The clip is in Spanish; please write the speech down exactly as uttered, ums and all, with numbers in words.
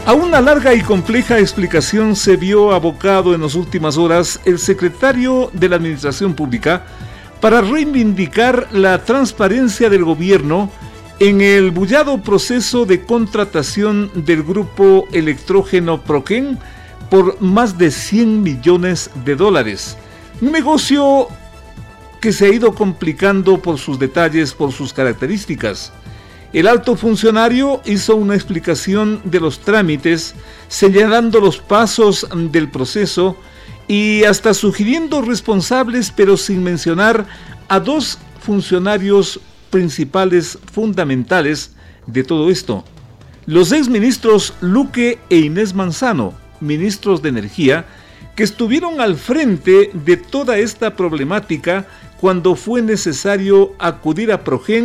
A una larga y compleja explicación se vio abocado en las últimas horas el secretario de la Administración Pública para reivindicar la transparencia del gobierno en el bullado proceso de contratación del grupo electrógeno Proquén por más de cien millones de dólares. Un negocio que se ha ido complicando por sus detalles, por sus características. El alto funcionario hizo una explicación de los trámites, señalando los pasos del proceso y hasta sugiriendo responsables, pero sin mencionar a dos funcionarios principales fundamentales de todo esto. Los exministros Luque e Inés Manzano, ministros de Energía, que estuvieron al frente de toda esta problemática cuando fue necesario acudir a Progen